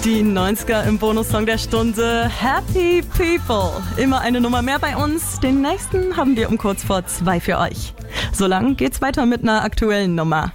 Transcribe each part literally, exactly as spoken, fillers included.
Die neunziger im Bonussong der Stunde. Happy People. Immer eine Nummer mehr bei uns. Den nächsten haben wir um kurz vor zwei für euch. So lang geht's weiter mit einer aktuellen Nummer.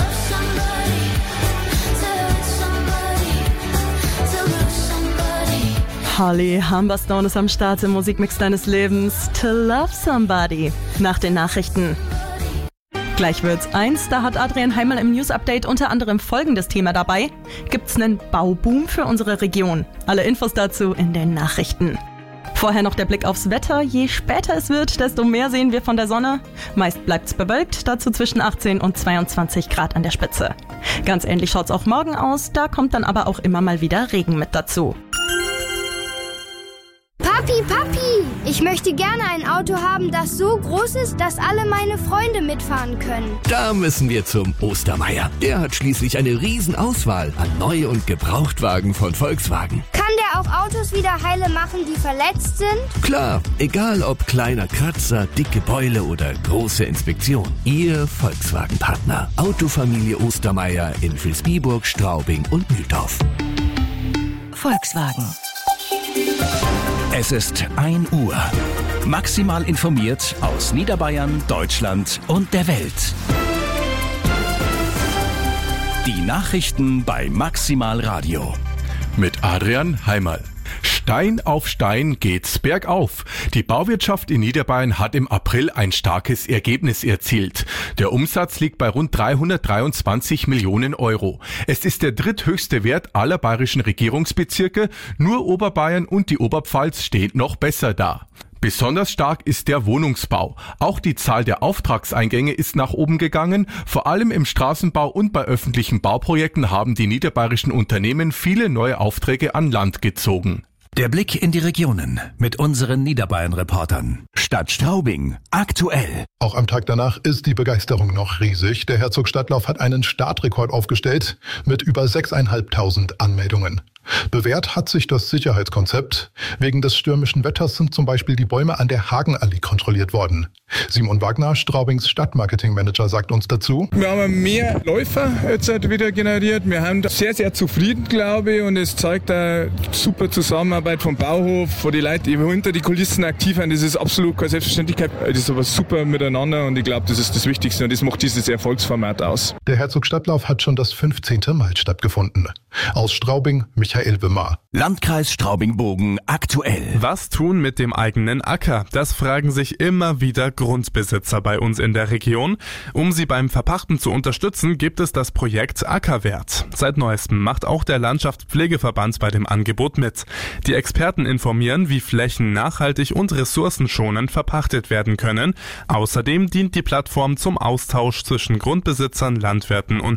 Holly Humberstone ist am Start im Musikmix deines Lebens. To Love Somebody. Nach den Nachrichten. Gleich wird's eins, da hat Adrian Heimal im News-Update unter anderem folgendes Thema dabei. Gibt's einen Bauboom für unsere Region? Alle Infos dazu in den Nachrichten. Vorher noch der Blick aufs Wetter. Je später es wird, desto mehr sehen wir von der Sonne. Meist bleibt's bewölkt, dazu zwischen achtzehn und zweiundzwanzig Grad an der Spitze. Ganz ähnlich schaut's auch morgen aus, da kommt dann aber auch immer mal wieder Regen mit dazu. Papi, Papi, ich möchte gerne ein Auto haben, das so groß ist, dass alle meine Freunde mitfahren können. Da müssen wir zum Ostermeier. Der hat schließlich eine Riesenauswahl an Neu- und Gebrauchtwagen von Volkswagen. Kann der auch Autos wieder heile machen, die verletzt sind? Klar, egal ob kleiner Kratzer, dicke Beule oder große Inspektion. Ihr Volkswagen-Partner. Autofamilie Ostermeier in Vilsbiburg, Straubing und Mühldorf. Volkswagen. Es ist ein Uhr. Maximal informiert aus Niederbayern, Deutschland und der Welt. Die Nachrichten bei Maximal Radio. Mit Adrian Heimal. Stein auf Stein geht's bergauf. Die Bauwirtschaft in Niederbayern hat im April ein starkes Ergebnis erzielt. Der Umsatz liegt bei rund dreihundertdreiundzwanzig Millionen Euro. Es ist der dritthöchste Wert aller bayerischen Regierungsbezirke. Nur Oberbayern und die Oberpfalz stehen noch besser da. Besonders stark ist der Wohnungsbau. Auch die Zahl der Auftragseingänge ist nach oben gegangen. Vor allem im Straßenbau und bei öffentlichen Bauprojekten haben die niederbayerischen Unternehmen viele neue Aufträge an Land gezogen. Der Blick in die Regionen mit unseren Niederbayern-Reportern. Stadt Straubing, aktuell. Auch am Tag danach ist die Begeisterung noch riesig. Der Herzog-Stadtlauf hat einen Startrekord aufgestellt mit über sechstausendfünfhundert Anmeldungen. Bewährt hat sich das Sicherheitskonzept. Wegen des stürmischen Wetters sind zum Beispiel die Bäume an der Hagenallee kontrolliert worden. Simon Wagner, Straubings Stadtmarketingmanager, sagt uns dazu: Wir haben mehr Läufer jetzt wieder generiert. Wir haben sehr, sehr zufrieden, glaube ich. Und es zeigt eine super Zusammenarbeit vom Bauhof, wo die Leute eben hinter die Kulissen aktiv sind. Das ist absolut keine Selbstverständlichkeit. Das ist aber super miteinander und ich glaube, das ist das Wichtigste und das macht dieses Erfolgsformat aus. Der Herzog-Stadtlauf hat schon das fünfzehnte Mal stattgefunden. Aus Straubing, Michael Wimmer. Landkreis Straubing-Bogen, aktuell. Was tun mit dem eigenen Acker? Das fragen sich immer wieder Grundbesitzer bei uns in der Region. Um sie beim Verpachten zu unterstützen, gibt es das Projekt Ackerwert. Seit neuestem macht auch der Landschaftspflegeverband bei dem Angebot mit. Die Experten informieren, wie Flächen nachhaltig und ressourcenschonend verpachtet werden können. Außerdem dient die Plattform zum Austausch zwischen Grundbesitzern, Landwirten und